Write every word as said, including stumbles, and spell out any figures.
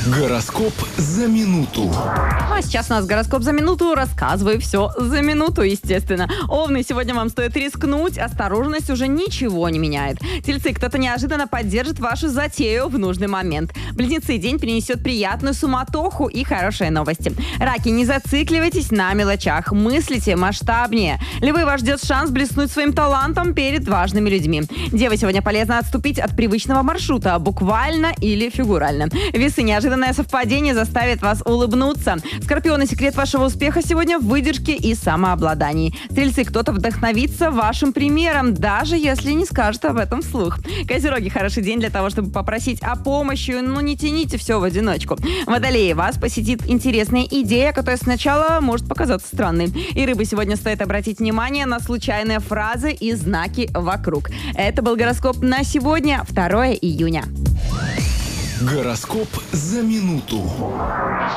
Гороскоп за минуту. А сейчас у нас гороскоп за минуту. Рассказываю все за минуту, естественно. Овны, сегодня вам стоит рискнуть. Осторожность уже ничего не меняет. Тельцы, кто-то неожиданно поддержит вашу затею в нужный момент. Близнецы, день принесет приятную суматоху и хорошие новости. Раки, не зацикливайтесь на мелочах. Мыслите масштабнее. Львы, вас ждет шанс блеснуть своим талантом перед важными людьми. Девы, сегодня полезно отступить от привычного маршрута, буквально или фигурально. Весы, неожиданное совпадение заставит вас улыбнуться. Скорпионы, секрет вашего успеха сегодня в выдержке и самообладании. Стрельцы, кто-то вдохновится вашим примером, даже если не скажет об этом вслух. Козероги, хороший день для того, чтобы попросить о помощи, но не тяните все в одиночку. Водолеи, вас посетит интересная идея, которая сначала может показаться странной. И рыбы, сегодня стоит обратить внимание на случайные фразы и знаки вокруг. Это был гороскоп на сегодня, второе июня. Гороскоп за минуту.